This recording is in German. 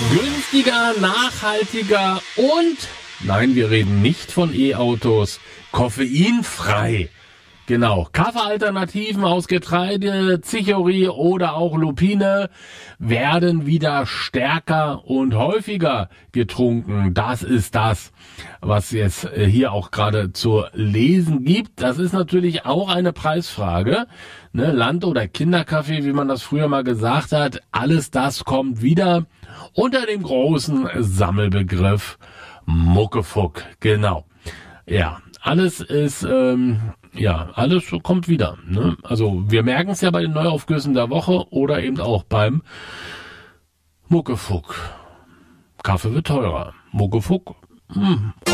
Günstiger, nachhaltiger und, nein, wir reden nicht von E-Autos, koffeinfrei. Genau, Kaffeealternativen aus Getreide, Chicorée oder auch Lupine werden wieder stärker und häufiger getrunken. Das ist das, was jetzt hier auch gerade zu lesen gibt. Das ist natürlich auch eine Preisfrage. Ne, Land- oder Kinderkaffee, wie man das früher mal gesagt hat, alles das kommt wieder unter dem großen Sammelbegriff Muckefuck. Genau. Ja, alles ist... alles kommt wieder. Ne? Also wir merken es ja bei den Neuaufgüssen der Woche oder eben auch beim Muckefuck. Kaffee wird teurer. Muckefuck.